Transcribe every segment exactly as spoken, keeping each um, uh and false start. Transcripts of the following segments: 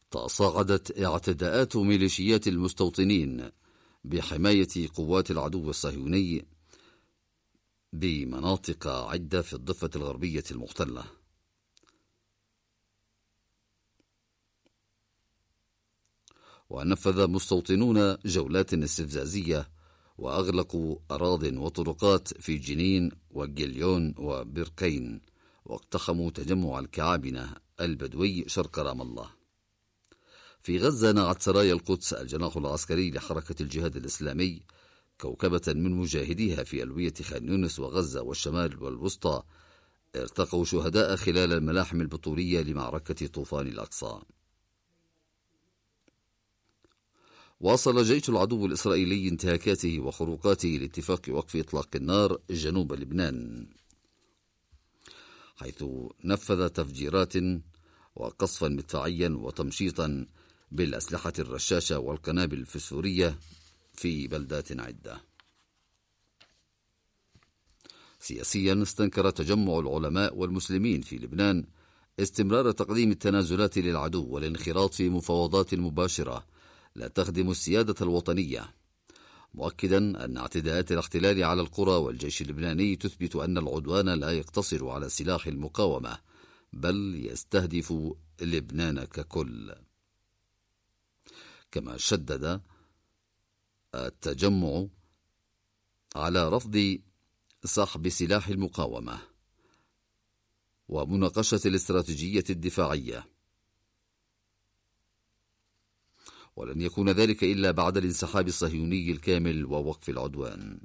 تصاعدت اعتداءات ميليشيات المستوطنين بحماية قوات العدو الصهيوني بمناطق عدة في الضفة الغربية المحتلة. ونفذ مستوطنون جولات استفزازية وأغلقوا أراضٍ وطرقات في جنين وجليون وبرقين، واقتحموا تجمع الكعابنة البدوي شرق رام الله. في غزة نعت سرايا القدس الجناح العسكري لحركة الجهاد الإسلامي كوكبة من مجاهديها في ألوية خان يونس وغزة والشمال والوسطى ارتقوا شهداء خلال الملاحم البطولية لمعركة طوفان الأقصى. واصل جيش العدو الإسرائيلي انتهاكاته وخروقاته لاتفاق وقف إطلاق النار جنوب لبنان، حيث نفذ تفجيرات وقصفا مدفعيا وتمشيطا بالأسلحة الرشاشة والقنابل الفسفورية في بلدات عدة. سياسيا، استنكر تجمع العلماء والمسلمين في لبنان استمرار تقديم التنازلات للعدو والانخراط في مفاوضات مباشرة لا تخدم السيادة الوطنية، مؤكدا أن اعتداءات الاحتلال على القرى والجيش اللبناني تثبت أن العدوان لا يقتصر على سلاح المقاومة، بل يستهدف لبنان ككل. كما شدد التجمع على رفض سحب سلاح المقاومة ومناقشة الاستراتيجية الدفاعية، ولن يكون ذلك إلا بعد الانسحاب الصهيوني الكامل ووقف العدوان.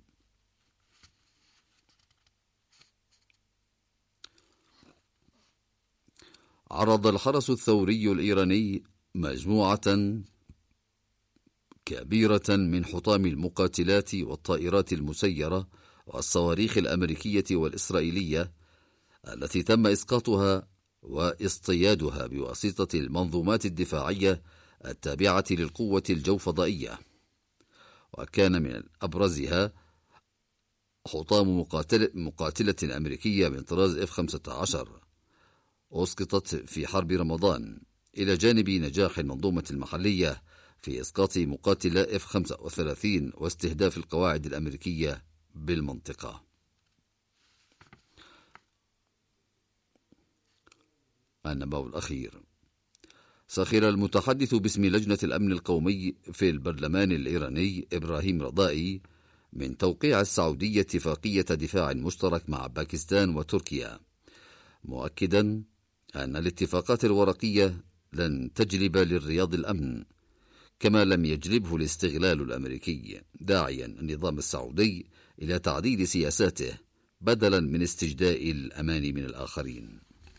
عرض الحرس الثوري الإيراني مجموعة كبيرة من حطام المقاتلات والطائرات المسيرة والصواريخ الأمريكية والإسرائيلية التي تم إسقاطها واصطيادها بواسطة المنظومات الدفاعية التابعة للقوة الجوفضائية، وكان من أبرزها حطام مقاتل مقاتلة أمريكية من طراز إف خمسة عشر أسقطت في حرب رمضان، إلى جانب نجاح المنظومة المحلية في إسقاط مقاتلة إف خمسة وثلاثين واستهداف القواعد الأمريكية بالمنطقة. النبأ الأخير. سخر المتحدث باسم لجنة الأمن القومي في البرلمان الإيراني إبراهيم رضائي من توقيع السعودية اتفاقية دفاع مشترك مع باكستان وتركيا، مؤكدا أن الاتفاقات الورقية لن تجلب للرياض الأمن، كما لم يجلبه الاستغلال الأمريكي، داعيا النظام السعودي إلى تعديل سياساته بدلا من استجداء الأمان من الآخرين.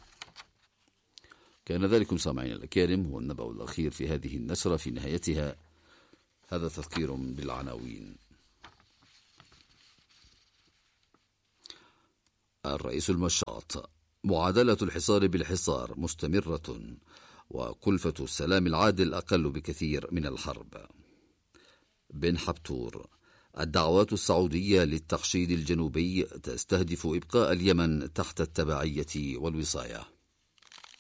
كان ذلكم سامعين الأكارم هو النبأ الأخير في هذه النشرة. في نهايتها هذا تذكير بالعناوين. الرئيس المشاط: معادلة الحصار بالحصار مستمرة، وكلفة السلام العادل أقل بكثير من الحرب. بن حبتور: الدعوات السعودية للتحشيد الجنوبي تستهدف إبقاء اليمن تحت التبعية والوصاية.